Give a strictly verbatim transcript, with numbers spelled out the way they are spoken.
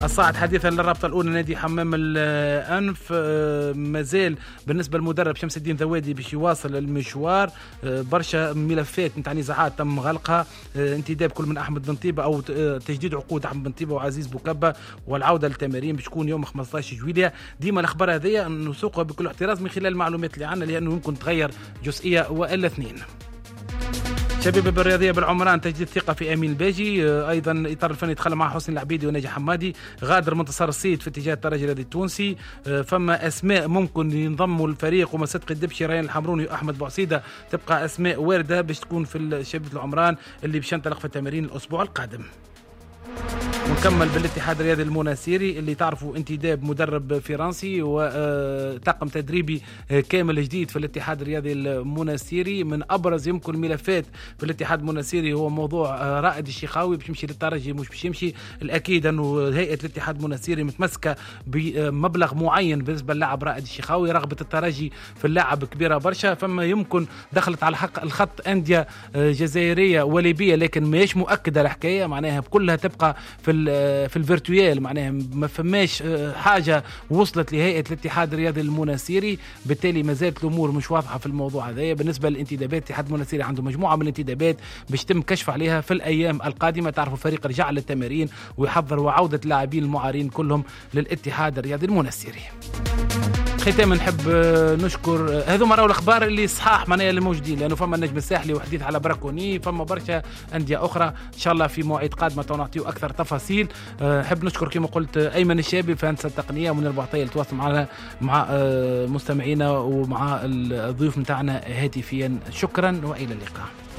الصاعد حديثا للرابطة الأولى نادي حمام الأنف. مازال بالنسبة للمدرب شمس الدين ذوادي باش يواصل المشوار. برشا ملفات نتاع نزاعات تم غلقها، انتداب كل من أحمد بن طيبة أو تجديد عقود أحمد بن طيبة وعزيز بوكبة، والعودة للتمارين باش تكون يوم خمسطاش جويلية. ديما الأخبار هذه نسوقها بكل احتراز من خلال المعلومات اللي عندنا، لأنه يمكن تغير جزئية وإلا اثنين. شباب الرياضية بالعمران تجديد ثقة في أمين الباجي. أيضا الإطار الفني تخلى مع حسين العبيدي وناجي حمادي. غادر منتصر الصيد في اتجاه الترجي الرياضي التونسي. فما أسماء ممكن ينضموا للفريق، وما صدق الدبشي ريان الحمروني وأحمد بوعسيدة تبقى أسماء واردة باش تكون في شباب العمران اللي باش ينطلق في التمارين الأسبوع القادم. ونكمل بالاتحاد الرياضي المناسيري اللي تعرفوا انتداب مدرب فرنسي وطاقم تدريبي كامل جديد في الاتحاد الرياضي المناسيري. من ابرز يمكن ملفات في الاتحاد المناسيري هو موضوع رائد الشيخاوي باش يمشي للترجي مش باش يمشي. الاكيد انه هيئه الاتحاد المناسيري متمسكه بمبلغ معين بالنسبه للاعب رائد الشيخاوي. رغبه الترجي في اللاعب كبيره برشا، فما يمكن دخلت على حق الخط انديه جزائريه وليبيه، لكن ماهيش مؤكده الحكايه، معناها كلها تبقى في في الفيرتويال، معناها ما فماش حاجه وصلت لهيئه الاتحاد الرياضي المناسيري. بالتالي ما زالت الامور مش واضحه في الموضوع هذايا. بالنسبه للانتدابات، الاتحاد المناسيري عنده مجموعه من الانتدابات باش تم كشف عليها في الايام القادمه. تعرفوا الفريق رجع للتمارين ويحضر وعوده اللاعبين المعارين كلهم للاتحاد الرياضي المناسيري. ختاما نحب نشكر هذوما راهو الاخبار اللي صحاح معناها اللي موجودين، لانه فما النجم الساحلي وحديث على براكوني، فما برشا انديه اخرى ان شاء الله في مواعيد قادمه نعطيو اكثر تفاصيل. نحب نشكر كما قلت ايمن الشابي في هندسه التقنيه ومن البعطيه اللي تواصل معنا مع مستمعينا ومع الضيوف نتاعنا هاتفيا. شكرا والى اللقاء.